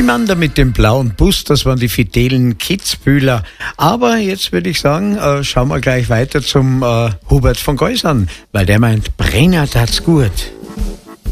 Mann da mit dem blauen Bus, das waren die fidelen Kitzbühler. Aber jetzt würde ich sagen, schauen wir gleich weiter zum Hubert von Geusern, weil der meint, Brenner tat's gut.